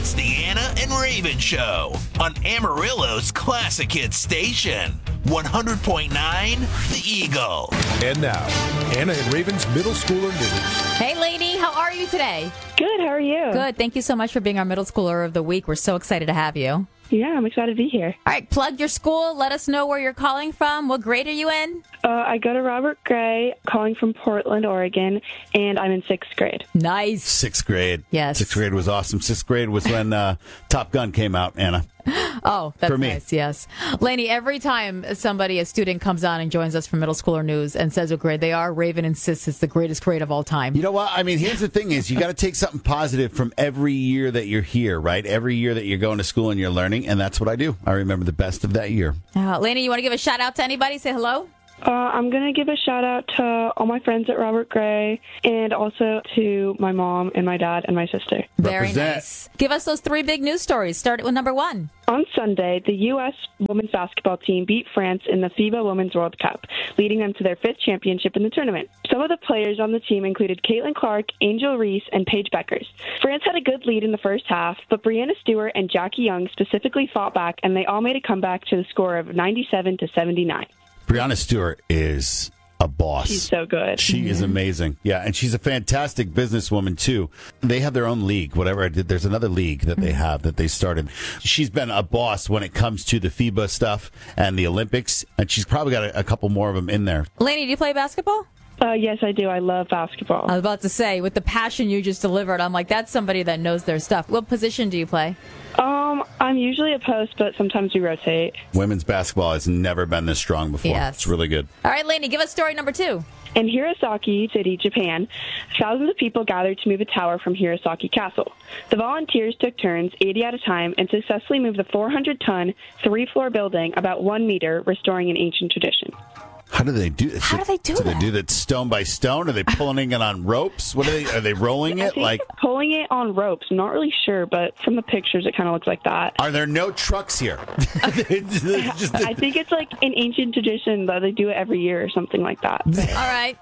It's the Anna and Raven Show on Amarillo's Classic Hit Station, 100.9 The Eagle. And now, Anna and Raven's Middle Schooler News. Hey, lady, how are you today? Good, how are you? Good. Thank you so much for being our Middle Schooler of the Week. We're so excited to have you. Yeah, I'm excited to be here. All right, plug your school. Let us know where you're calling from. What grade are you in? I go to Robert Gray, calling from Portland, Oregon, and I'm in 6th grade. Nice. 6th grade. Yes. 6th grade was awesome. 6th grade was when Top Gun came out, Anna. Oh, that's For me. nice, yes. Laney, every time a student comes on and joins us for Middle Schooler News and says what grade they are, Raven insists it's the greatest grade of all time. You know what? I mean, here's the thing is you got to take something positive from every year that you're here, right? Every year that you're going to school and you're learning, and that's what I do. I remember the best of that year. Laney, you want to give a shout out to anybody? Say hello? I'm going to give a shout out to all my friends at Robert Gray and also to my mom and my dad and my sister. Very Represent. nice. Give us those 3 big news stories. Start with number 1. On Sunday, the U.S. women's basketball team beat France in the FIBA Women's World Cup, leading them to their 5th championship in the tournament. Some of the players on the team included Caitlin Clark, Angel Reese, and Paige Beckers. France had a good lead in the first half, but Brianna Stewart and Jackie Young specifically fought back, and they all made a comeback to the score of 97-79. Brianna Stewart is a boss. She's so good. She is amazing. Yeah, and she's a fantastic businesswoman, too. They have their own league, whatever I did. There's another league that they have that they started. She's been a boss when it comes to the FIBA stuff and the Olympics, and she's probably got a couple more of them in there. Laney, do you play basketball? Yes, I do. I love basketball. I was about to say, with the passion you just delivered, I'm like, that's somebody that knows their stuff. What position do you play? I'm usually a post, but sometimes we rotate. Women's basketball has never been this strong before. Yes. It's really good. All right, Laney, give us story number 2. In Hirosaki City, Japan, thousands of people gathered to move a tower from Hirosaki Castle. The volunteers took turns, 80 at a time, and successfully moved the 400-ton, 3-floor building about 1 meter, restoring an ancient tradition. How do they do it? How do they do Do that? they do that stone by stone? Are they pulling it on ropes? What are they rolling I it? think Like, they're pulling it on ropes. I'm not really sure, but from the pictures, it kind of looks like that. are there no trucks here? I think it's like an ancient tradition that they do it every year or something like that. All right.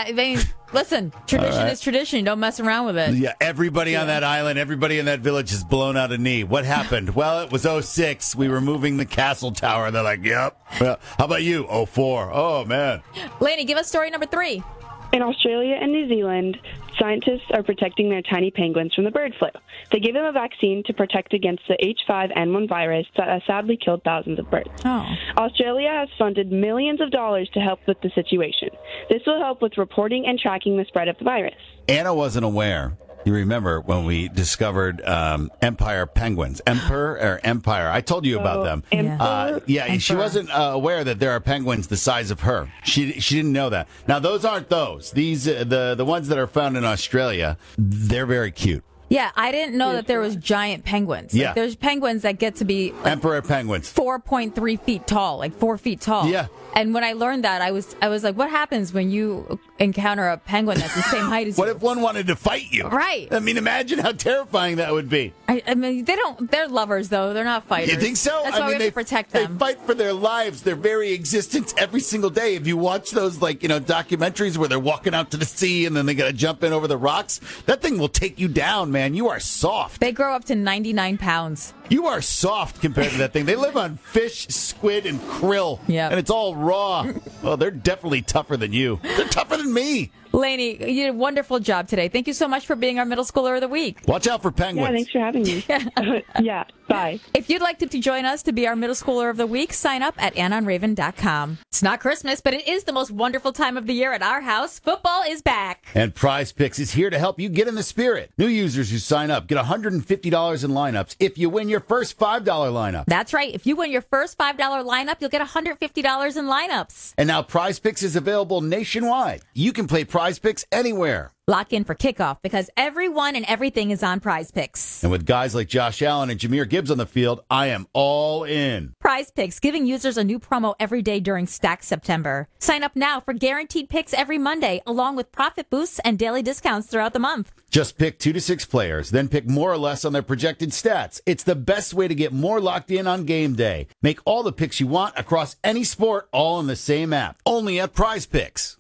Listen, tradition is tradition. Don't mess around with it. Yeah, everybody on that island, everybody in that village has blown out a knee. What happened? Well, it was '06. We were moving the castle tower. They're like, yep. Well, how about you? '04. Oh, man. Laney, give us story number 3. In Australia and New Zealand, scientists are protecting their tiny penguins from the bird flu. They gave them a vaccine to protect against the H5N1 virus that has sadly killed thousands of birds. Oh. Australia has funded millions of dollars to help with the situation. This will help with reporting and tracking the spread of the virus. Anna wasn't aware. You remember when we discovered empire penguins. Emperor or empire? I told you about them. Emperor? She wasn't aware that there are penguins the size of her. She didn't know that. Now, those aren't those. These the ones that are found in Australia, they're very cute. Yeah, I didn't know that there was giant penguins. Yeah. Like, there's penguins that get to be like Emperor penguins. 4.3 feet tall, like 4 feet tall. Yeah. And when I learned that, I was like, what happens when you encounter a penguin that's the same height as What you? if one wanted to fight you? Right. I mean, imagine how terrifying that would be. I mean, they're lovers, though. They're not fighters. You think so? That's why we have to protect them. They fight for their lives, their very existence every single day. If you watch those, documentaries where they're walking out to the sea and then they got to jump in over the rocks, that thing will take you down, man. You are soft. They grow up to 99 pounds. You are soft compared to that thing. They live on fish, squid, and krill. Yep. And it's all raw. Oh, they're definitely tougher than you. They're tougher than me. Laney, you did a wonderful job today. Thank you so much for being our Middle Schooler of the Week. Watch out for penguins. Yeah, thanks for having me. Yeah, bye. If you'd like to join us to be our Middle Schooler of the Week, sign up at AnnonRaven.com. It's not Christmas, but it is the most wonderful time of the year at our house. Football is back. And Prize Picks is here to help you get in the spirit. New users who sign up get $150 in lineups if you win your first $5 lineup. That's right. If you win your first $5 lineup, you'll get $150 in lineups. And now Prize Picks is available nationwide. You can play Prize Picks anywhere. Lock in for kickoff because everyone and everything is on Prize Picks. And with guys like Josh Allen and Jahmyr Gibbs on the field, I am all in. Prize Picks, giving users a new promo every day during Stack September. Sign up now for guaranteed picks every Monday, along with profit boosts and daily discounts throughout the month. Just pick 2 to 6 players, then pick more or less on their projected stats. It's the best way to get more locked in on game day. Make all the picks you want across any sport, all in the same app. Only at Prize Picks.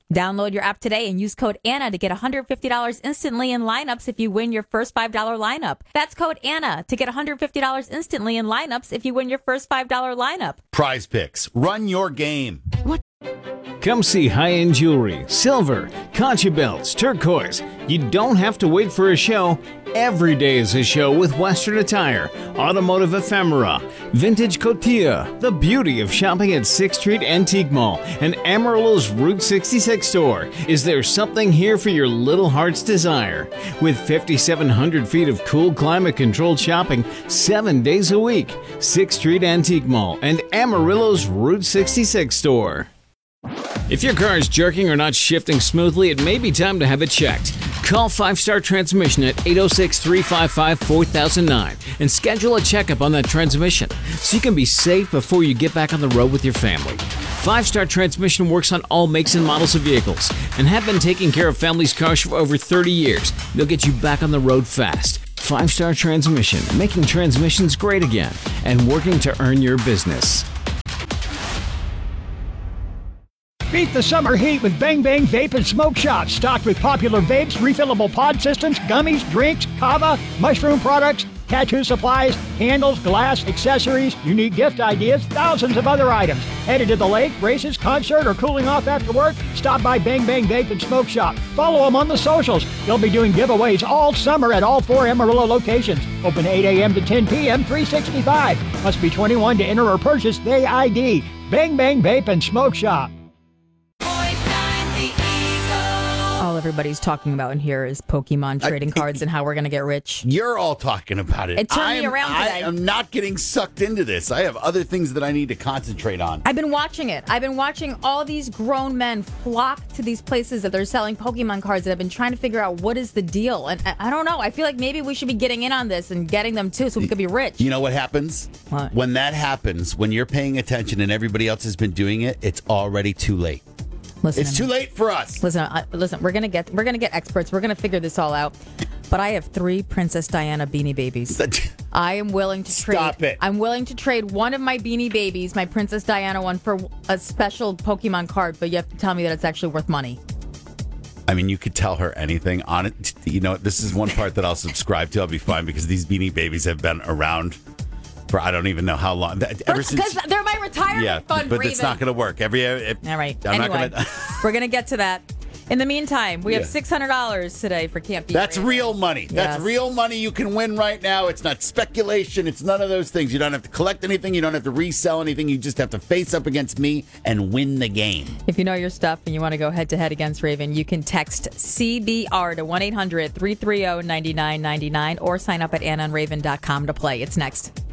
Download your app today and use code Anna to get $150 instantly in lineups if you win your first $5 lineup. That's code Anna to get $150 instantly in lineups if you win your first $5 lineup. Prize Picks. Run your game. Come see high-end jewelry, silver, concha belts, turquoise. You don't have to wait for a show. Every day is a show with Western attire, automotive ephemera, vintage cotilla, the beauty of shopping at 6th Street Antique Mall and Amarillo's Route 66 store. Is there something here for your little heart's desire? With 5,700 feet of cool climate-controlled shopping 7 days a week, 6th Street Antique Mall and Amarillo's Route 66 store. If your car is jerking or not shifting smoothly, it may be time to have it checked. Call 5 Star Transmission at 806-355-4009 and schedule a checkup on that transmission so you can be safe before you get back on the road with your family. 5 Star Transmission works on all makes and models of vehicles and have been taking care of families' cars for over 30 years. They'll get you back on the road fast. 5 Star Transmission, making transmissions great again and working to earn your business. Beat the summer heat with Bang Bang Vape and Smoke Shop, stocked with popular vapes, refillable pod systems, gummies, drinks, kava, mushroom products, tattoo supplies, candles, glass, accessories, unique gift ideas, thousands of other items. Headed to the lake, races, concert, or cooling off after work? Stop by Bang Bang Vape and Smoke Shop. Follow them on the socials. They'll be doing giveaways all summer at all 4 Amarillo locations. Open 8 a.m. to 10 p.m., 365. Must be 21 to enter or purchase Day ID. Bang Bang Vape and Smoke Shop. All everybody's talking about in here is Pokemon trading cards and how we're going to get rich. You're all talking about it. It turned me around today. I am not getting sucked into this. I have other things that I need to concentrate on. I've been watching it. I've been watching all these grown men flock to these places that they're selling Pokemon cards, and I've been trying to figure out what is the deal. And I don't know. I feel like maybe we should be getting in on this and getting them too so we could be rich. You know what happens? What? When that happens, when you're paying attention and everybody else has been doing it, it's already too late. Listen, It's too late for us. Listen. We're gonna get experts. We're gonna figure this all out. But I have 3 Princess Diana Beanie Babies. I am willing to trade. Stop it. I'm willing to trade one of my Beanie Babies, my Princess Diana one, for a special Pokemon card. But you have to tell me that it's actually worth money. I mean, you could tell her anything on it. You know, this is one part that I'll subscribe to. I'll be fine because these Beanie Babies have been around for I don't even know how long. Ever since, because they're my retirement fund. But Raven. it's not going to work. All right. Anyway, we're going to get to that. In the meantime, we have $600 today for Camp Beat. That's real money. Yes. That's real money you can win right now. It's not speculation. It's none of those things. You don't have to collect anything. You don't have to resell anything. You just have to face up against me and win the game. If you know your stuff and you want to go head-to-head against Raven, you can text CBR to 1-800-330-9999 or sign up at AnnaandRaven.com to play. It's next.